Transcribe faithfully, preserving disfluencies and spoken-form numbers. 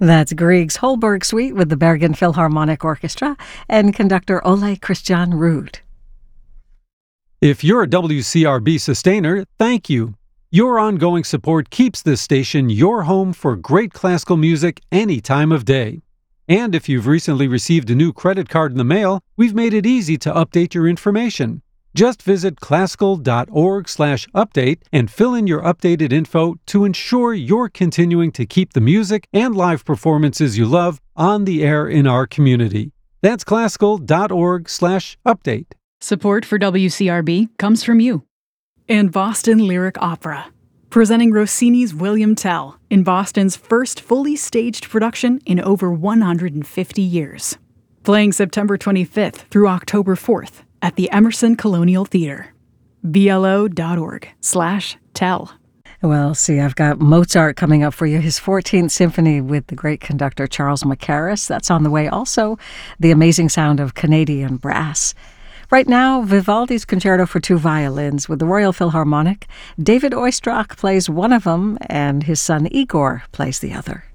That's Grieg's Holberg Suite with the Bergen Philharmonic Orchestra and conductor Ole Christian Rud. If you're a W C R B sustainer, thank you. Your ongoing support keeps this station your home for great classical music any time of day. And if you've recently received a new credit card in the mail, we've made it easy to update your information. Just visit classical.org slash update and fill in your updated info to ensure you're continuing to keep the music and live performances you love on the air in our community. That's classical.org slash update. Support for W C R B comes from you. And Boston Lyric Opera, presenting Rossini's William Tell in Boston's first fully staged production in over one hundred fifty years. Playing September twenty-fifth through October fourth at the Emerson Colonial Theater. blo.org slash tell. Well, see, I've got Mozart coming up for you, his fourteenth Symphony with the great conductor Charles Mackerras. That's on the way. Also, the amazing sound of Canadian brass. Right now, Vivaldi's Concerto for Two Violins with the Royal Philharmonic. David Oistrakh plays one of them, and his son Igor plays the other.